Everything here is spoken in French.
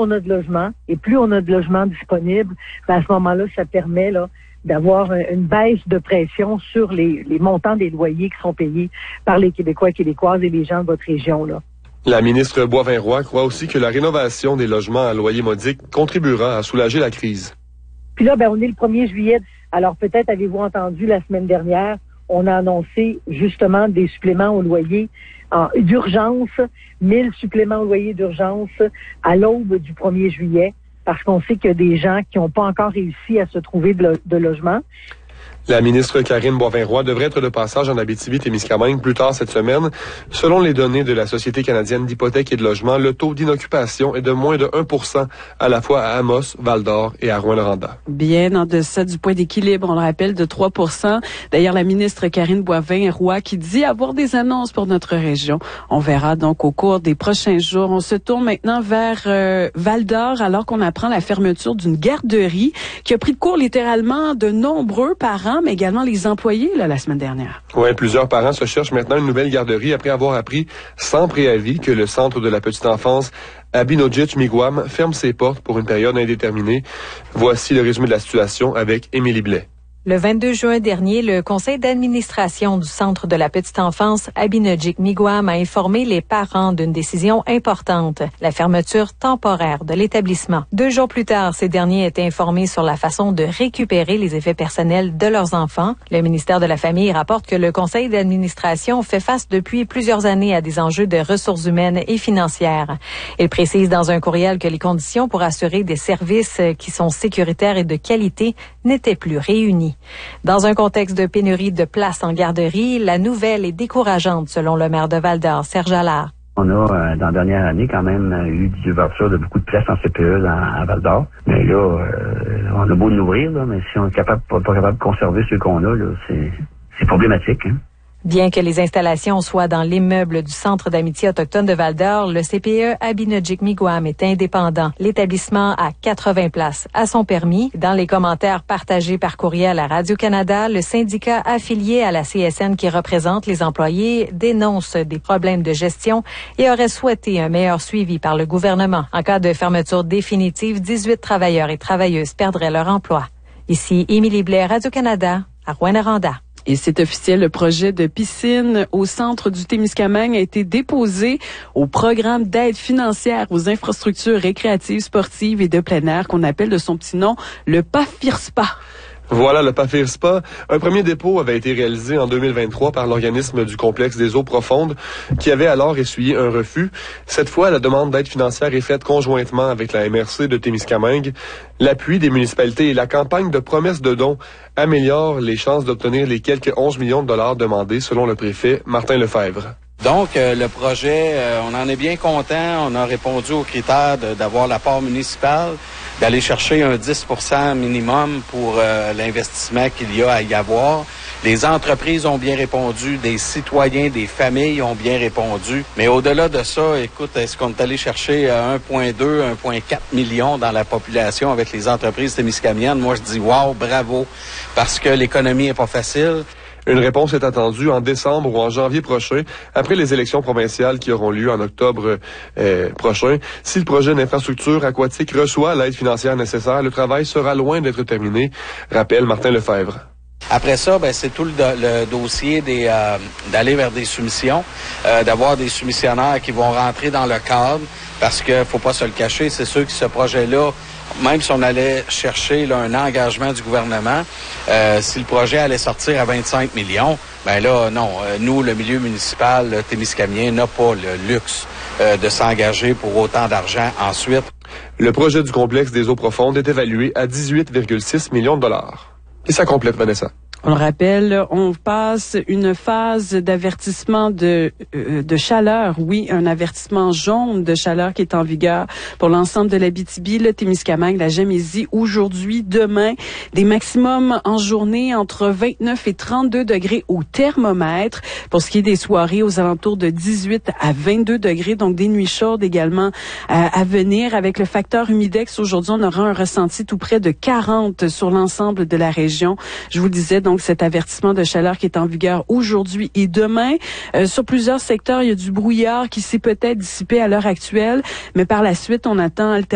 on a de logements et plus on a de logements disponibles, à ce moment-là, ça permet là d'avoir une baisse de pression sur les montants des loyers qui sont payés par les Québécois et Québécoises et les gens de votre région, là. La ministre Boisvin-Roy croit aussi que la rénovation des logements à loyer modique contribuera à soulager la crise. Puis là, on est le 1er juillet. Alors peut-être avez-vous entendu la semaine dernière, on a annoncé justement des suppléments au loyer d'urgence, 1000 suppléments au loyer d'urgence à l'aube du 1er juillet, parce qu'on sait qu'il y a des gens qui n'ont pas encore réussi à se trouver de logement. La ministre Karine Boisvin-Roy devrait être de passage en Abitibi-Témiscamingue plus tard cette semaine. Selon les données de la Société canadienne d'hypothèques et de logement, le taux d'inoccupation est de moins de 1% à la fois à Amos, Val-d'Or et à Rouyn-Noranda. Bien en deçà du point d'équilibre, on le rappelle, de 3%. D'ailleurs, la ministre Karine Boisvin-Roy qui dit avoir des annonces pour notre région. On verra donc au cours des prochains jours. On se tourne maintenant vers Val-d'Or alors qu'on apprend la fermeture d'une garderie qui a pris de court littéralement de nombreux parents, mais également les employés la semaine dernière. Oui, plusieurs parents se cherchent maintenant une nouvelle garderie après avoir appris sans préavis que le centre de la petite enfance Abinojitch-Miigwam ferme ses portes pour une période indéterminée. Voici le résumé de la situation avec Émilie Blais. Le 22 juin dernier, le conseil d'administration du Centre de la petite enfance Abinojitch-Miigwam a informé les parents d'une décision importante, la fermeture temporaire de l'établissement. 2 jours plus tard, ces derniers étaient informés sur la façon de récupérer les effets personnels de leurs enfants. Le ministère de la Famille rapporte que le conseil d'administration fait face depuis plusieurs années à des enjeux de ressources humaines et financières. Il précise dans un courriel que les conditions pour assurer des services qui sont sécuritaires et de qualité n'étaient plus réunies. Dans un contexte de pénurie de places en garderie, la nouvelle est décourageante, selon le maire de Val-d'Or, Serge Allard. On a, dans la dernière année, quand même, eu des ouvertures de beaucoup de places en CPE à Val-d'Or. Mais là, on a beau l'ouvrir, mais si on est pas capable de conserver ceux qu'on a, là, c'est problématique, hein. Bien que les installations soient dans l'immeuble du Centre d'amitié autochtone de Val-d'Or, le CPE Abinojitch-Miigwam est indépendant. L'établissement a 80 places à son permis. Dans les commentaires partagés par courriel à Radio-Canada, le syndicat affilié à la CSN qui représente les employés dénonce des problèmes de gestion et aurait souhaité un meilleur suivi par le gouvernement. En cas de fermeture définitive, 18 travailleurs et travailleuses perdraient leur emploi. Ici Émilie Blais, Radio-Canada, à Rouyn-Noranda. Et c'est officiel, le projet de piscine au centre du Témiscamingue a été déposé au programme d'aide financière aux infrastructures récréatives, sportives et de plein air qu'on appelle de son petit nom le PAFIRSPA. Voilà, le PAFIRSPA. Un premier dépôt avait été réalisé en 2023 par l'organisme du complexe des eaux profondes qui avait alors essuyé un refus. Cette fois, la demande d'aide financière est faite conjointement avec la MRC de Témiscamingue. L'appui des municipalités et la campagne de promesses de dons améliorent les chances d'obtenir les quelques 11 millions de dollars demandés selon le préfet Martin Lefebvre. Donc, le projet, on en est bien content. On a répondu aux critères d'avoir l'apport municipal, d'aller chercher un 10% minimum pour l'investissement qu'il y a à y avoir. Les entreprises ont bien répondu, des citoyens, des familles ont bien répondu. Mais au-delà de ça, écoute, est-ce qu'on est allé chercher 1,2, 1,4 millions dans la population avec les entreprises témiscaminennes? Moi, je dis wow, bravo, parce que l'économie est pas facile. Une réponse est attendue en décembre ou en janvier prochain, après les élections provinciales qui auront lieu en octobre prochain. Si le projet d'infrastructure aquatique reçoit l'aide financière nécessaire, le travail sera loin d'être terminé, rappelle Martin Lefebvre. Après ça, c'est tout le dossier d'aller vers des soumissions, d'avoir des soumissionnaires qui vont rentrer dans le cadre, parce que faut pas se le cacher, c'est sûr que ce projet-là, même si on allait chercher un engagement du gouvernement, si le projet allait sortir à 25 millions, non, nous, le milieu municipal témiscamien, n'a pas le luxe de s'engager pour autant d'argent ensuite. Le projet du complexe des eaux profondes est évalué à 18,6 millions de dollars. Et ça complète, Vanessa. On le rappelle, on passe une phase d'avertissement de chaleur. Oui, un avertissement jaune de chaleur qui est en vigueur pour l'ensemble de l'Abitibi, le Témiscamingue, la Gamésie. Aujourd'hui, demain, des maximums en journée entre 29 et 32 degrés au thermomètre. Pour ce qui est des soirées, aux alentours de 18 à 22 degrés, donc des nuits chaudes également à venir. Avec le facteur humidex, aujourd'hui, on aura un ressenti tout près de 40 sur l'ensemble de la région. Je vous le disais, donc cet avertissement de chaleur qui est en vigueur aujourd'hui et demain. Sur plusieurs secteurs, il y a du brouillard qui s'est peut-être dissipé à l'heure actuelle, mais par la suite, on attend